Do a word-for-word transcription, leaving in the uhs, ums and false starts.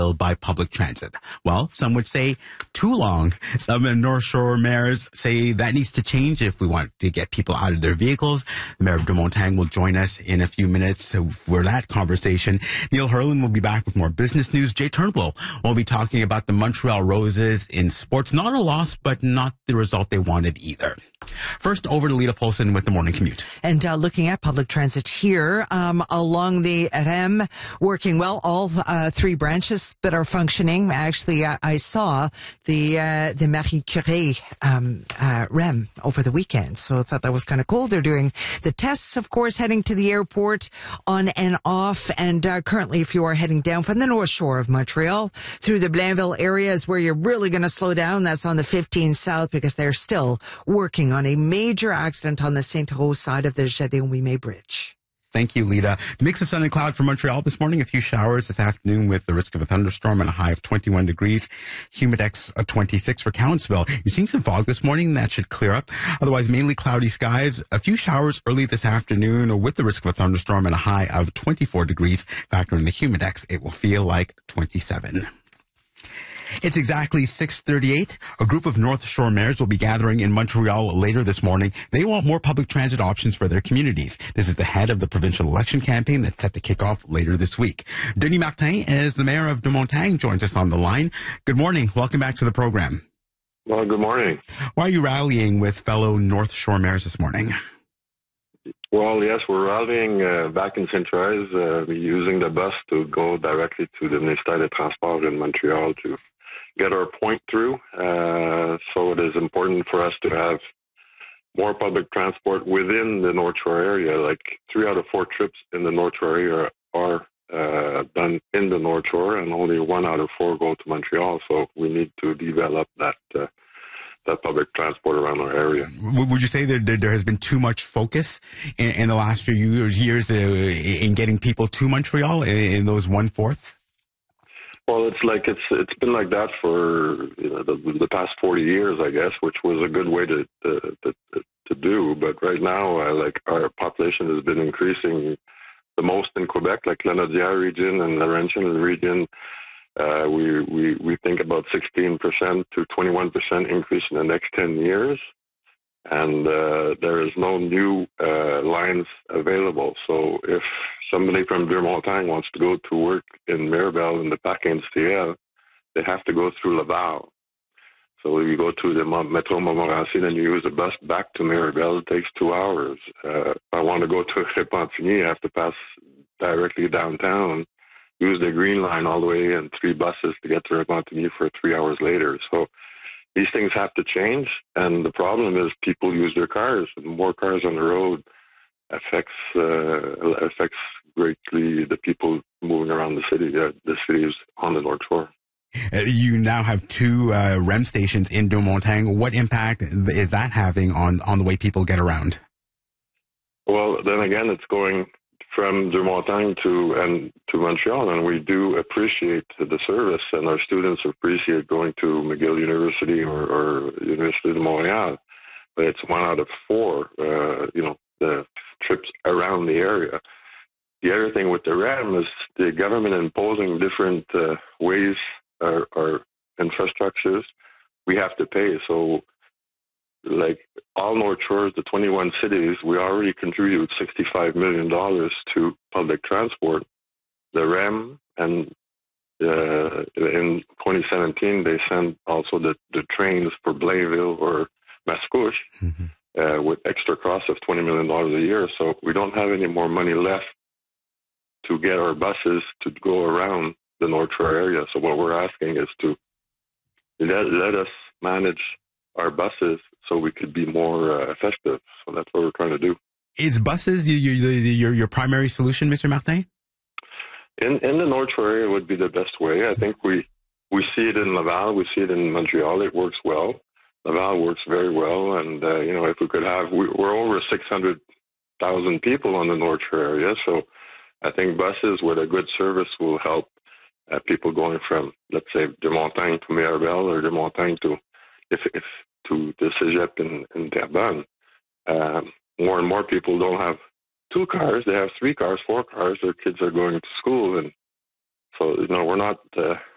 filled by public transit. Well, some would say too long. Some North Shore mayors say that needs to change if we want to get people out of their vehicles. The mayor of Deux-Montagnes will join us in a few minutes for that conversation. Neil Herland will be back with more business news. Jay Turnbull will be talking about the Montreal Roses in sports. Not a loss, but not the result they wanted either. First, over to Lita Polson with the morning commute. And uh, looking at public transit here um, along the R E M, working well. All uh, three branches that are functioning. Actually, I, I saw the uh, the Marie Curie um, uh, R E M over the weekend, so I thought that was kind of cool. They're doing the tests, of course, heading to the airport on and off. And uh, currently, if you are heading down from the North Shore of Montreal through the Blainville area is where you're really going to slow down. That's on the fifteen South because they're still working on a major accident on the Saint-Rose side of the Gédéon-Ouimet Bridge. Thank you, Lita. Mix of sun and cloud for Montreal this morning. A few showers this afternoon with the risk of a thunderstorm and a high of twenty-one degrees. Humidex uh, twenty-six for Countsville. You're seeing some fog this morning. That should clear up. Otherwise, mainly cloudy skies. A few showers early this afternoon with the risk of a thunderstorm and a high of twenty-four degrees. Factor in the Humidex, it will feel like twenty-seven. It's exactly six thirty-eight. A group of North Shore mayors will be gathering in Montreal later this morning. They want more public transit options for their communities. This is the head of the provincial election campaign that's set to kick off later this week. Denis Martin, as the mayor of Deux-Montagnes, joins us on the line. Good morning. Welcome back to the program. Well, good morning. Why are you rallying with fellow North Shore mayors this morning? Well, yes, we're rallying uh, back in Sainte-Thérèse, uh, using the bus to go directly to the Ministère des Transports in Montreal to get our point through. Uh, so it is important for us to have more public transport within the North Shore area. Like three out of four trips in the North Shore area are uh, done in the North Shore, and only one out of four go to Montreal. So we need to develop that uh, that public transport around our area. Would you say that there has been too much focus in, in the last few years, years uh, in getting people to Montreal in, in those one-fourth? Well, it's like it's it's been like that for you know, the, the past forty years, I guess, which was a good way to to, to, to do. But right now, uh, like our population has been increasing the most in Quebec, like Lanaudière region and Laurentian region. Uh, we, we we think about sixteen percent to twenty-one percent increase in the next ten years. And uh, there is no new uh, lines available. So if somebody from Deux-Montagnes wants to go to work in Mirabel in the Parc Industriel, they have to go through Laval. So you go to the Metro Montmorency, then you use a bus back to Mirabel. It takes two hours. Uh, if I want to go to Repentigny, I have to pass directly downtown, use the Green Line all the way and three buses to get to Repentigny for three hours later. So these things have to change, and the problem is people use their cars. More cars on the road affects uh, affects greatly the people moving around the city. Uh, the cities on the North Shore. Uh, you now have two uh, R E M stations in Deux-Montagnes. What impact is that having on, on the way people get around? Well, then again, it's going from Deux-Montagnes to and to Montreal, and we do appreciate the service, and our students appreciate going to McGill University or, or Université de Montréal. But it's one out of four, uh, you know, the trips around the area. The other thing with the R E M is the government imposing different uh, ways or, or infrastructures. We have to pay. So, like all North Shores, the twenty-one cities, we already contribute sixty-five million dollars to public transport. The R E M, and uh, in twenty seventeen, they sent also the, the trains for Blainville or Mascouche mm-hmm. uh, with extra costs of twenty million dollars a year. So we don't have any more money left to get our buses to go around the North Shore area. So what we're asking is to let, let us manage our buses so we could be more uh, effective. So that's what we're trying to do. Is buses your, your, your primary solution, Mister Martin? In in the North Shore area would be the best way. I think we, we see it in Laval. We see it in Montreal. It works well. Laval works very well. And, uh, you know, if we could have, we, we're over six hundred thousand people on the North Shore area. So I think buses with a good service will help uh, people going from, let's say, Deux-Montagnes to Mirabel or Deux-Montagnes to, if, if, to the Cégep in, in Terrebonne. Um, more and more people don't have two cars. They have three cars, four cars. Their kids are going to school. And so, you know, we're not uh,